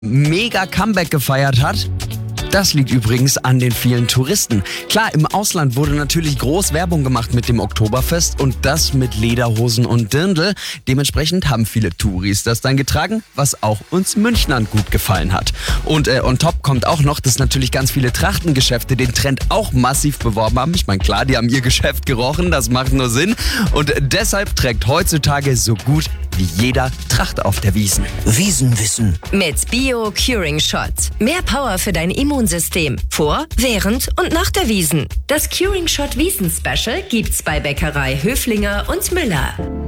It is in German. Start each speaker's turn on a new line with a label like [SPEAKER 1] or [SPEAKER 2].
[SPEAKER 1] mega Comeback gefeiert hat? Das liegt übrigens an den vielen Touristen. Klar, im Ausland wurde natürlich groß Werbung gemacht mit dem Oktoberfest und das mit Lederhosen und Dirndl. Dementsprechend haben viele Touris das dann getragen, was auch uns Münchnern gut gefallen hat. Und on top kommt auch noch, dass natürlich ganz viele Trachtengeschäfte den Trend auch massiv beworben haben. Ich meine, klar, die haben ihr Geschäft gerochen, das macht nur Sinn. Und deshalb trägt heutzutage so gut wie jeder Tracht auf der Wiesn.
[SPEAKER 2] Wiesenwissen.
[SPEAKER 3] Mit Bio Curing Shot. Mehr Power für dein Immunsystem. Vor, während und nach der Wiesn. Das Curing Shot Wiesn Special gibt's bei Bäckerei Höflinger und Müller.